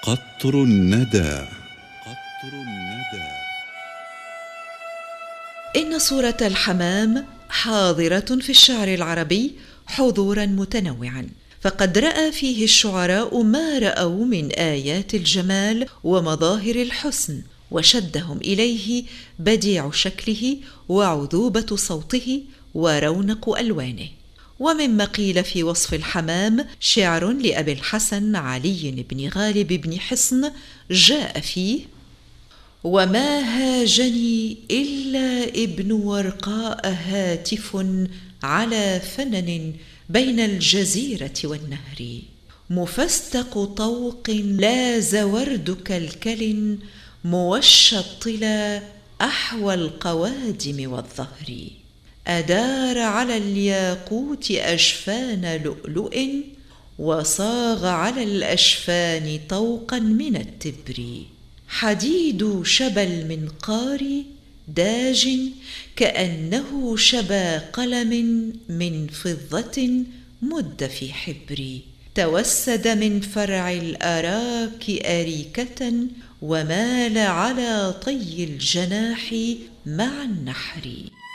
قطر الندى. قطر الندى. إن صورة الحمام حاضرة في الشعر العربي حضوراً متنوعاً، فقد رأى فيه الشعراء ما رأوا من آيات الجمال ومظاهر الحسن، وشدهم إليه بديع شكله وعذوبة صوته ورونق ألوانه. ومما قيل في وصف الحمام شعر لأبي الحسن علي بن غالب بن حصن جاء فيه: وما هاجني إلا ابن ورقاء هاتف على فنن بين الجزيرة والنهر، مفستق طوق لاز ورد كالكل، موشى الطلا أحوى القوادم والظهر، أدار على الياقوت أجفان لؤلؤ، وصاغ على الأشفان طوقا من التبر، حديد شبى المنقار داج كأنه شبى قلم من فضة مد في حبر، توسد من فرع الأراك أريكة، ومال على طي الجناح مع النحر.